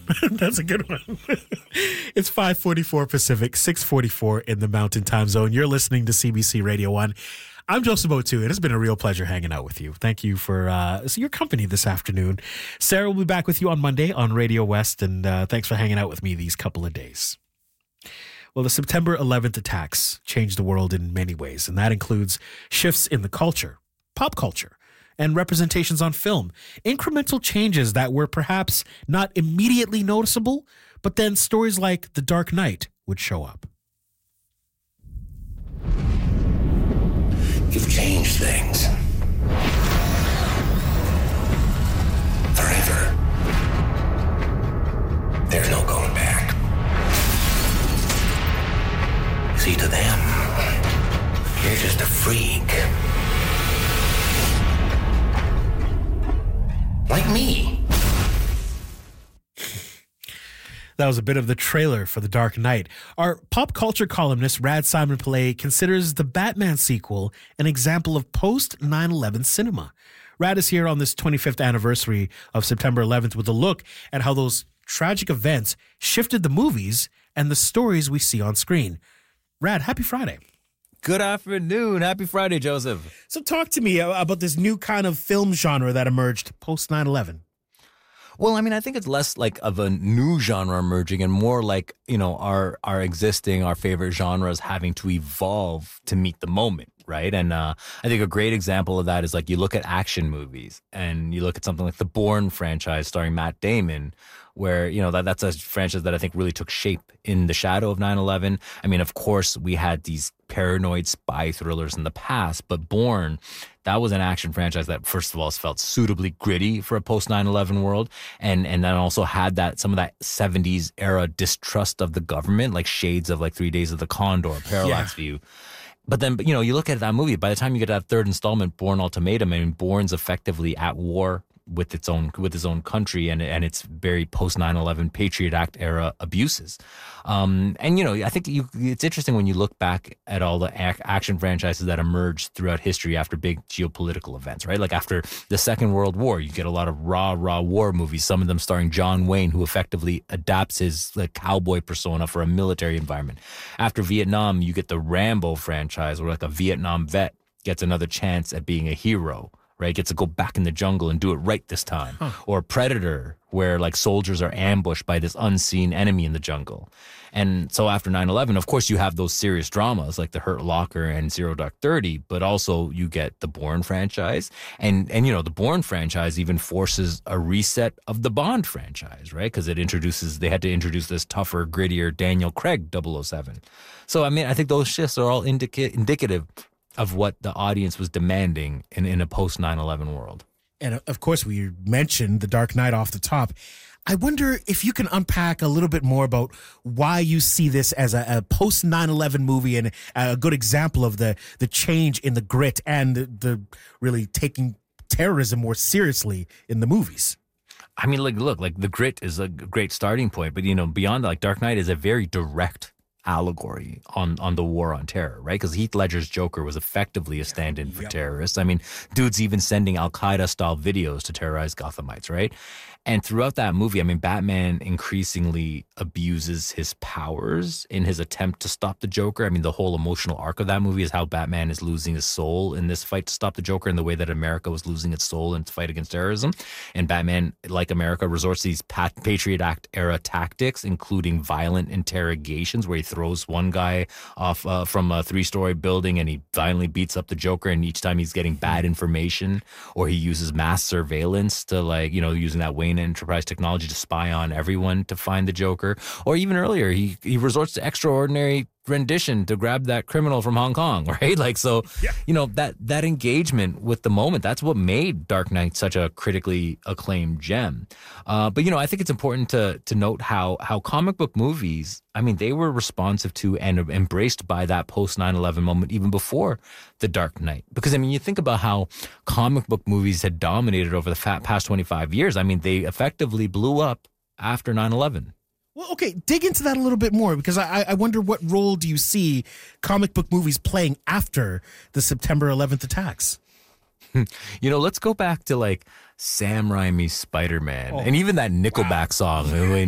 That's a good one. It's 5:44 Pacific, 6:44 in the Mountain Time Zone. You're listening to CBC Radio 1. I'm Joseph O'Toole, and it's been a real pleasure hanging out with you. Thank you for your company this afternoon. Sarah will be back with you on Monday on Radio West, and thanks for hanging out with me these couple of days. Well, the September 11th attacks changed the world in many ways, and that includes shifts in the culture, pop culture, and representations on film. Incremental changes that were perhaps not immediately noticeable, but then stories like The Dark Knight would show up. You've changed things. Forever. There's no going back. See, to them, you're just a freak. Like me. That was a bit of the trailer for The Dark Knight. Our pop culture columnist, Rad Simon Pillay, considers the Batman sequel an example of post-9/11 cinema. Rad is here on this 25th anniversary of September 11th with a look at how those tragic events shifted the movies and the stories we see on screen. Rad, happy Friday. Good afternoon. Happy Friday, Joseph. So talk to me about this new kind of film genre that emerged post-9/11. Well, I mean, I think it's less like of a new genre emerging and more like, our favorite genres having to evolve to meet the moment, right? And I think a great example of that is like you look at action movies and you look at something like the Bourne franchise starring Matt Damon, where, that's a franchise that I think really took shape in the shadow of 9/11. I mean, of course, we had these paranoid spy thrillers in the past, but Bourne, that was an action franchise that, first of all, felt suitably gritty for a post-9/11 world, and then also had some of that 70s era distrust of the government, like shades of like 3 Days of the Condor, Parallax View. But then, you look at that movie, by the time you get to that third installment, Bourne Ultimatum, I mean, Bourne's effectively at war with his own country and its very post 9/11 Patriot Act era abuses. I think it's interesting when you look back at all the action franchises that emerged throughout history after big geopolitical events, right? Like after the Second World War, you get a lot of raw war movies, some of them starring John Wayne, who effectively adapts his cowboy persona for a military environment. After Vietnam, you get the Rambo franchise, where like a Vietnam vet gets another chance at being a hero. Right, gets to go back in the jungle and do it right this time. Or Predator, where like soldiers are ambushed by this unseen enemy in the jungle. And so after 9/11, of course, you have those serious dramas like The Hurt Locker and Zero Dark 30, but also you get the Bourne franchise. And the Bourne franchise even forces a reset of the Bond franchise, right? Because they had to introduce this tougher, grittier Daniel Craig 007. So, I mean, I think those shifts are all indicative of what the audience was demanding in a post-9/11 world. And of course, we mentioned The Dark Knight off the top. I wonder if you can unpack a little bit more about why you see this as a post-9/11 movie and a good example of the change in the grit and the really taking terrorism more seriously in the movies. I mean, look, the grit is a great starting point, but, beyond that, Dark Knight is a very direct allegory on the war on terror, right? Because Heath Ledger's Joker was effectively a stand-in for terrorists. I mean, dude's even sending Al-Qaeda-style videos to terrorize Gothamites, right? And throughout that movie, I mean, Batman increasingly abuses his powers in his attempt to stop the Joker. I mean, the whole emotional arc of that movie is how Batman is losing his soul in this fight to stop the Joker in the way that America was losing its soul in its fight against terrorism. And Batman, like America, resorts to these Patriot Act era tactics, including violent interrogations where he throws one guy off from a 3-story building and he violently beats up the Joker. And each time he's getting bad information, or he uses mass surveillance to using that Wayne Enterprise technology to spy on everyone to find the Joker. Or even earlier, he resorts to extraordinary rendition to grab that criminal from Hong Kong, right? That engagement with the moment, that's what made Dark Knight such a critically acclaimed gem. But I think it's important to note how comic book movies, I mean, they were responsive to and embraced by that post 9/11 moment even before The Dark Knight. Because, I mean, you think about how comic book movies had dominated over the past 25 years. I mean, they effectively blew up after 9/11. Well, okay, dig into that a little bit more, because I wonder, what role do you see comic book movies playing after the September 11th attacks? Let's go back to Sam Raimi's Spider-Man and even that Nickelback song,